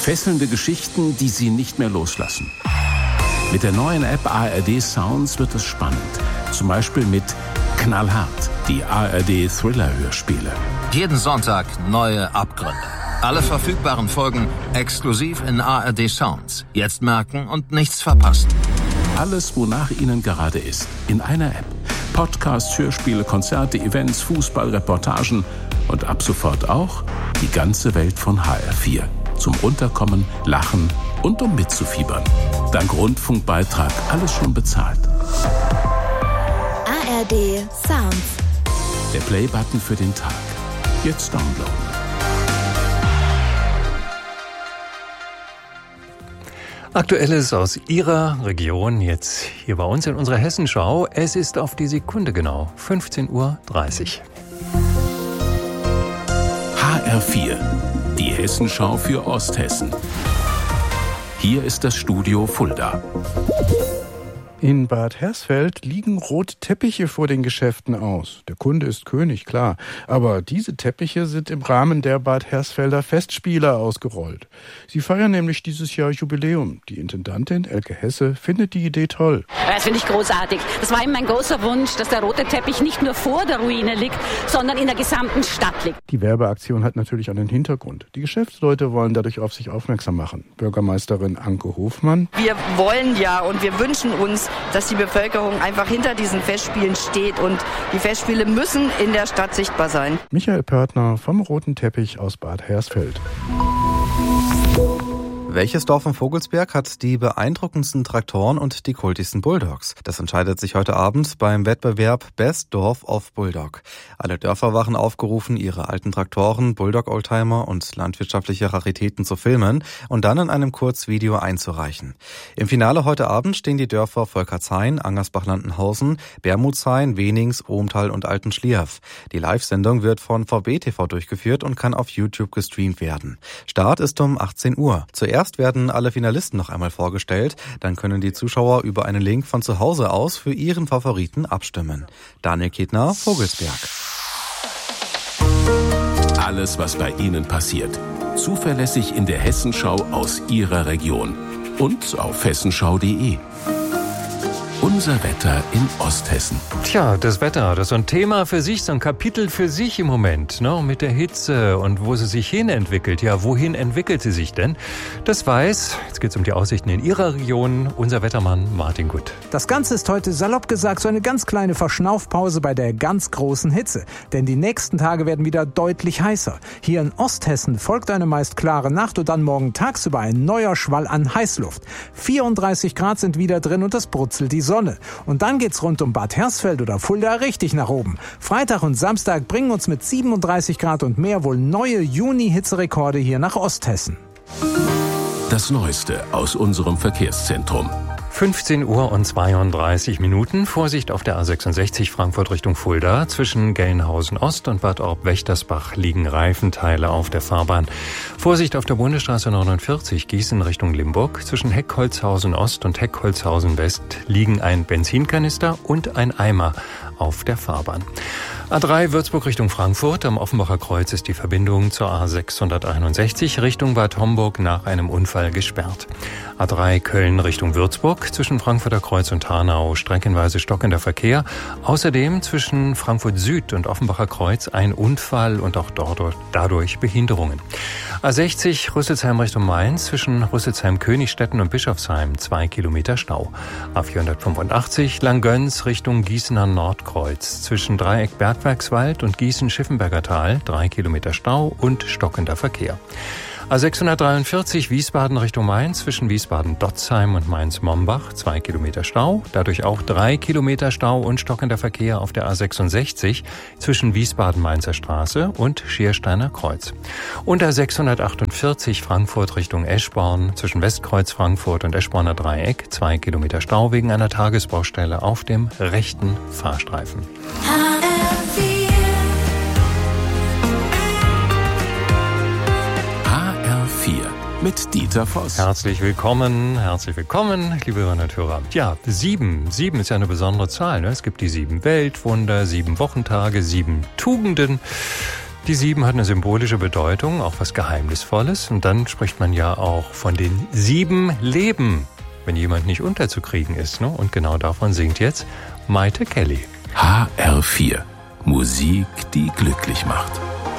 Fesselnde Geschichten, die Sie nicht mehr loslassen. Mit der neuen App ARD Sounds wird es spannend. Zum Beispiel mit Knallhart, die ARD Thriller-Hörspiele. Jeden Sonntag neue Abgründe. Alle verfügbaren Folgen exklusiv in ARD Sounds. Jetzt merken und nichts verpassen. Alles, wonach Ihnen gerade ist, in einer App. Podcasts, Hörspiele, Konzerte, Events, Fußball, Reportagen und ab sofort auch die ganze Welt von HR4. Zum Runterkommen, Lachen und um mitzufiebern. Dank Rundfunkbeitrag alles schon bezahlt. ARD Sounds. Der Play-Button für den Tag. Jetzt downloaden. Aktuelles aus Ihrer Region jetzt hier bei uns in unserer Hessenschau. Es ist auf die Sekunde genau 15:30 Uhr. HR4, die Hessenschau für Osthessen. Hier ist das Studio Fulda. In Bad Hersfeld liegen rote Teppiche vor den Geschäften aus. Der Kunde ist König, klar. Aber diese Teppiche sind im Rahmen der Bad Hersfelder Festspiele ausgerollt. Sie feiern nämlich dieses Jahr Jubiläum. Die Intendantin Elke Hesse findet die Idee toll. Das finde ich großartig. Das war immer mein großer Wunsch, dass der rote Teppich nicht nur vor der Ruine liegt, sondern in der gesamten Stadt liegt. Die Werbeaktion hat natürlich einen Hintergrund. Die Geschäftsleute wollen dadurch auf sich aufmerksam machen. Bürgermeisterin Anke Hofmann. Wir wollen ja und wir wünschen uns, dass die Bevölkerung einfach hinter diesen Festspielen steht und die Festspiele müssen in der Stadt sichtbar sein. Michael Pörtner vom Roten Teppich aus Bad Hersfeld. Welches Dorf im Vogelsberg hat die beeindruckendsten Traktoren und die kultigsten Bulldogs? Das entscheidet sich heute Abend beim Wettbewerb Best Dorf of Bulldog. Alle Dörfer waren aufgerufen, ihre alten Traktoren, Bulldog-Oldtimer und landwirtschaftliche Raritäten zu filmen und dann in einem Kurzvideo einzureichen. Im Finale heute Abend stehen die Dörfer Volkertshain, Angersbach-Landenhausen, Bermudshain, Wenings, Ohmtal und Altenschlierf. Die Live-Sendung wird von VB-TV durchgeführt und kann auf YouTube gestreamt werden. Start ist um 18 Uhr. Zuerst werden alle Finalisten noch einmal vorgestellt, dann können die Zuschauer über einen Link von zu Hause aus für ihren Favoriten abstimmen. Daniel Ketner, Vogelsberg. Alles, was bei Ihnen passiert. Zuverlässig in der Hessenschau aus Ihrer Region. Und auf hessenschau.de. Unser Wetter in Osthessen. Tja, das Wetter, das ist so ein Thema für sich, so ein Kapitel für sich im Moment, ne? Mit der Hitze und wo sie sich hin entwickelt. Ja, wohin entwickelt sie sich denn? Das weiß, jetzt geht es um die Aussichten in Ihrer Region, unser Wettermann Martin Gutt. Das Ganze ist heute salopp gesagt so eine ganz kleine Verschnaufpause bei der ganz großen Hitze. Denn die nächsten Tage werden wieder deutlich heißer. Hier in Osthessen folgt eine meist klare Nacht und dann morgen tagsüber ein neuer Schwall an Heißluft. 34 Grad sind wieder drin und es brutzelt die Sonne. Und dann geht's rund um Bad Hersfeld oder Fulda richtig nach oben. Freitag und Samstag bringen uns mit 37 Grad und mehr wohl neue Juni-Hitzerekorde hier nach Osthessen. Das Neueste aus unserem Verkehrszentrum. 15:32 Uhr. Vorsicht auf der A66 Frankfurt Richtung Fulda. Zwischen Gelnhausen Ost und Bad Orb-Wächtersbach liegen Reifenteile auf der Fahrbahn. Vorsicht auf der Bundesstraße 49 Gießen Richtung Limburg. Zwischen Heckholzhausen Ost und Heckholzhausen West liegen ein Benzinkanister und ein Eimer auf der Fahrbahn. A3 Würzburg Richtung Frankfurt. Am Offenbacher Kreuz ist die Verbindung zur A661 Richtung Bad Homburg nach einem Unfall gesperrt. A3 Köln Richtung Würzburg. Zwischen Frankfurter Kreuz und Hanau streckenweise stockender Verkehr. Außerdem zwischen Frankfurt Süd und Offenbacher Kreuz ein Unfall und auch dadurch Behinderungen. A60 Rüsselsheim Richtung Mainz. Zwischen Rüsselsheim Königstetten und Bischofsheim 2 Kilometer Stau. A485 Langgöns Richtung Gießener Nordkreuz. Zwischen Dreieck Bergwerkswald und Gießen-Schiffenberger Tal 3 Kilometer Stau und stockender Verkehr. A643 Wiesbaden Richtung Mainz, zwischen Wiesbaden-Dotzheim und Mainz-Mombach 2 Kilometer Stau, dadurch auch 3 Kilometer Stau und stockender Verkehr auf der A66 zwischen Wiesbaden-Mainzer Straße und Schiersteiner Kreuz. Und A648 Frankfurt Richtung Eschborn, zwischen Westkreuz Frankfurt und Eschborner Dreieck 2 Kilometer Stau wegen einer Tagesbaustelle auf dem rechten Fahrstreifen. Mit Dieter Voss. Herzlich willkommen, liebe Hörerinnen und Hörer. Ja, 7 ist ja eine besondere Zahl. Ne? Es gibt die 7 Weltwunder, 7 Wochentage, 7 Tugenden. Die 7 hat eine symbolische Bedeutung, auch was Geheimnisvolles. Und dann spricht man ja auch von den 7 Leben, wenn jemand nicht unterzukriegen ist. Ne? Und genau davon singt jetzt Maite Kelly. HR4. Musik, die glücklich macht.